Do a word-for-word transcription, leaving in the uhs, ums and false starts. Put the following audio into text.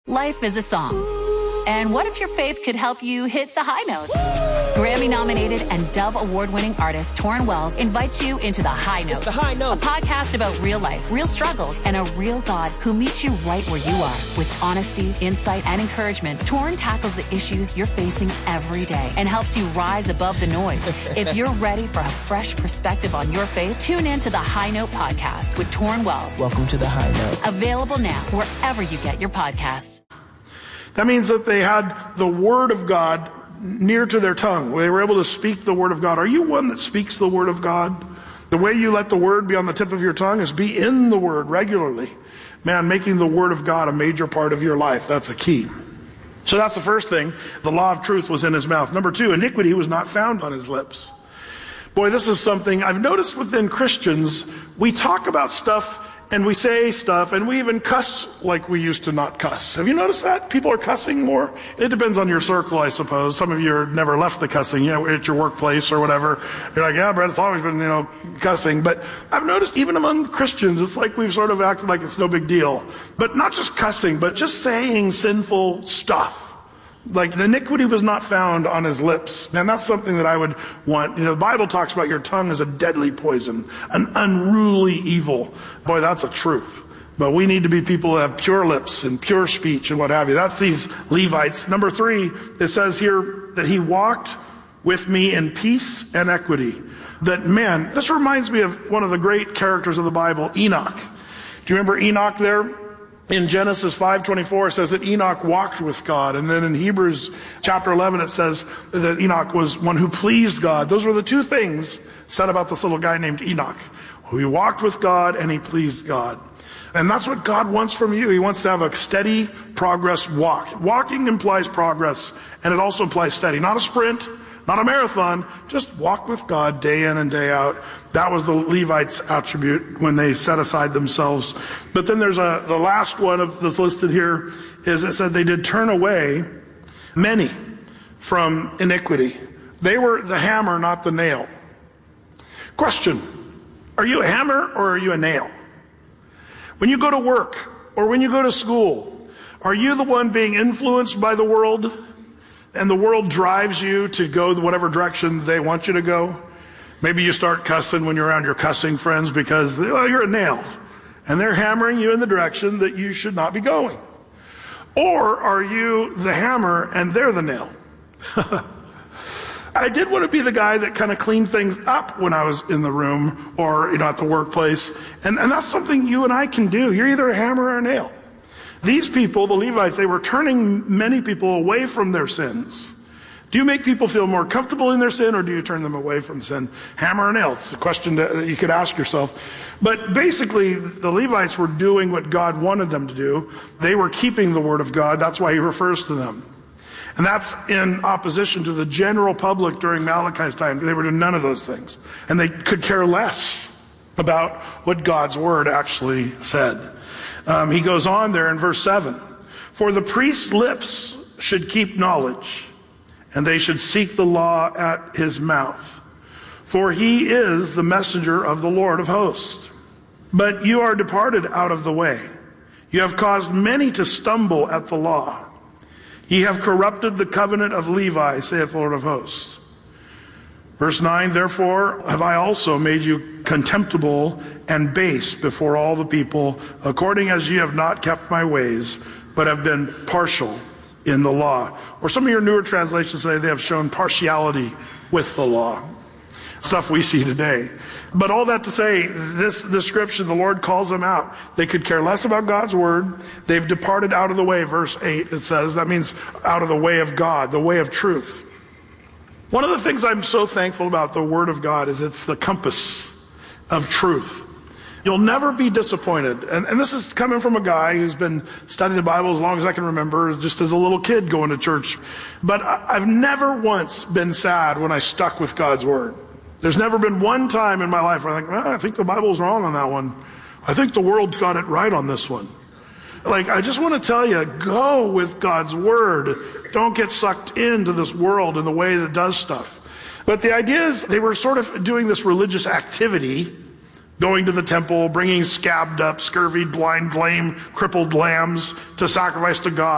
Life is a song. And what if your faith could help you hit the high notes? Grammy-nominated and Dove Award-winning artist Torrin Wells invites you into The High Note. It's The High Note. A podcast about real life, real struggles, and a real God who meets you right where you are. With honesty, insight, and encouragement, Torrin tackles the issues you're facing every day and helps you rise above the noise. If you're ready for a fresh perspective on your faith, tune in to The High Note podcast with Torrin Wells. Welcome to The High Note. Available now wherever you get your podcasts. That means that they had the Word of God near to their tongue. They were able to speak the Word of God. Are you one that speaks the Word of God? The way you let the Word be on the tip of your tongue is be in the Word regularly. Man, making the Word of God a major part of your life, that's a key. So that's the first thing. The law of truth was in his mouth. Number two, iniquity was not found on his lips. Boy, this is something I've noticed within Christians. We talk about stuff and we say stuff, and we even cuss like we used to not cuss. Have you noticed that? People are cussing more. It depends on your circle, I suppose. Some of you are never left the cussing, you know, at your workplace or whatever. You're like, yeah, Brett, it's always been, you know, cussing. But I've noticed even among Christians, it's like we've sort of acted like it's no big deal. But not just cussing, but just saying sinful stuff. Like the iniquity was not found on his lips. And that's something that I would want. You know, the Bible talks about your tongue as a deadly poison, an unruly evil. Boy, that's a truth. But we need to be people that have pure lips and pure speech and what have you. That's these Levites. Number three, it says here that he walked with me in peace and equity. That, man, this reminds me of one of the great characters of the Bible, Enoch. Do you remember Enoch there? In Genesis five twenty-four, it says that Enoch walked with God. And then in Hebrews chapter eleven, it says that Enoch was one who pleased God. Those were the two things said about this little guy named Enoch. He walked with God and he pleased God. And that's what God wants from you. He wants to have a steady progress walk. Walking implies progress, and it also implies steady. Not a sprint, not a marathon, just walk with God day in and day out. That was the Levites' attribute when they set aside themselves. But then there's a, the last one of, that's listed here is it said they did turn away many from iniquity. They were the hammer, not the nail. Question, are you a hammer or are you a nail? When you go to work or when you go to school, are you the one being influenced by the world? And the world drives you to go whatever direction they want you to go. Maybe you start cussing when you're around your cussing friends because, well, you're a nail. And they're hammering you in the direction that you should not be going. Or are you the hammer and they're the nail? I did want to be the guy that kind of cleaned things up when I was in the room or, you know, at the workplace. And, and that's something you and I can do. You're either a hammer or a nail. These people, the Levites, they were turning many people away from their sins. Do you make people feel more comfortable in their sin, or do you turn them away from sin? Hammer or nail? It's a question that you could ask yourself. But basically, the Levites were doing what God wanted them to do. They were keeping the word of God. That's why he refers to them. And that's in opposition to the general public during Malachi's time. They were doing none of those things. And they could care less about what God's word actually said. Um, he goes on there in verse seven. For the priest's lips should keep knowledge, and they should seek the law at his mouth. For he is the messenger of the Lord of hosts. But you are departed out of the way. You have caused many to stumble at the law. Ye have corrupted the covenant of Levi, saith the Lord of hosts. Verse nine, therefore have I also made you contemptible and base before all the people, according as ye have not kept my ways, but have been partial in the law. Or some of your newer translations say they have shown partiality with the law. Stuff we see today. But all that to say, this description, the Lord calls them out. They could care less about God's word. They've departed out of the way, verse eight, it says. That means out of the way of God, the way of truth. One of the things I'm so thankful about the Word of God is it's the compass of truth. You'll never be disappointed. And, and this is coming from a guy who's been studying the Bible as long as I can remember, just as a little kid going to church. But I, I've never once been sad when I stuck with God's Word. There's never been one time in my life where I think, well, I think the Bible's wrong on that one. I think the world's got it right on this one. Like, I just want to tell you, go with God's word. Don't get sucked into this world and the way that it does stuff. But the idea is they were sort of doing this religious activity, going to the temple, bringing scabbed up, scurvy, blind, lame, crippled lambs to sacrifice to God.